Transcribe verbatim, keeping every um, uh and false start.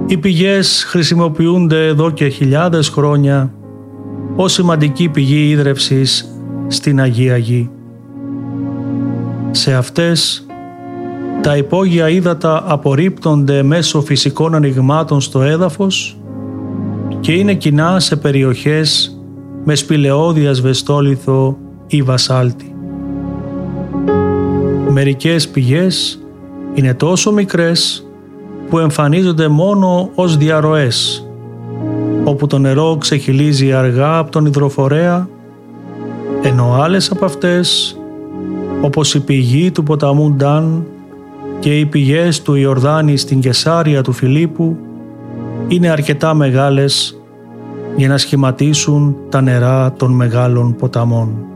Οι πηγές χρησιμοποιούνται εδώ και χιλιάδες χρόνια ως σημαντική πηγή ίδρευσης στην Αγία Γη. Σε αυτές, τα υπόγεια ύδατα απορρίπτονται μέσω φυσικών ανοιγμάτων στο έδαφος και είναι κοινά σε περιοχές με σπηλαιώδη ασβεστόλιθο ή βασάλτη. Μερικές πηγές είναι τόσο μικρές που εμφανίζονται μόνο ως διαρροές, όπου το νερό ξεχυλίζει αργά από τον υδροφορέα, ενώ άλλες από αυτές, όπως η πηγή του ποταμού Ντάν και οι πηγές του Ιορδάνη στην Κεσάρια του Φιλίππου, είναι αρκετά μεγάλες για να σχηματίσουν τα νερά των μεγάλων ποταμών.